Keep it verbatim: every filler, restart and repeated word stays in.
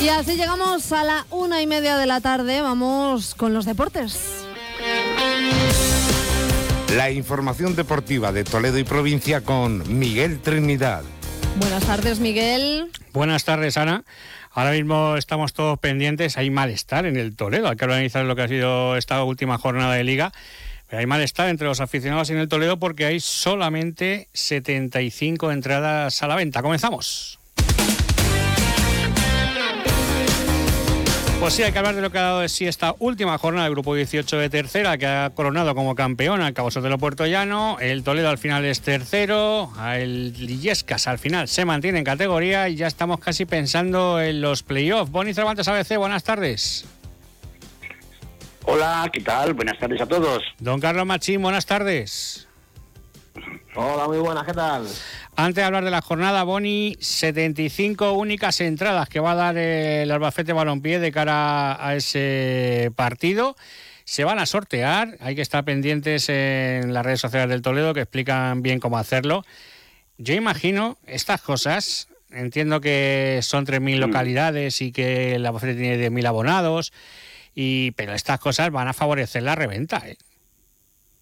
Y así llegamos a la una y media de la tarde. Vamos con los deportes. La información deportiva de Toledo y provincia con Miguel Trinidad. Buenas tardes, Miguel. Buenas tardes, Ana. Ahora mismo estamos todos pendientes. Hay malestar en el Toledo. Hay que organizar lo que ha sido esta última jornada de Liga. Pero hay malestar entre los aficionados en el Toledo porque hay solamente setenta y cinco entradas a la venta. Comenzamos. Pues sí, hay que hablar de lo que ha dado de sí esta última jornada del Grupo dieciocho de tercera, que ha coronado como campeón al Cabo Sotelo Puertollano. El Toledo al final es tercero, el Illescas al final se mantiene en categoría y ya estamos casi pensando en los playoffs. Boni Cervantes A B C, buenas tardes. Hola, ¿qué tal? Buenas tardes a todos. Don Carlos Machín, buenas tardes. Hola, muy buenas, ¿qué tal? Antes de hablar de la jornada, Boni, setenta y cinco únicas entradas que va a dar el Albacete Balompié de cara a ese partido. Se van a sortear, hay que estar pendientes en las redes sociales del Toledo que explican bien cómo hacerlo. Yo imagino estas cosas, entiendo que son tres mil localidades y que el Albacete tiene diez mil abonados, y pero estas cosas van a favorecer la reventa, ¿eh?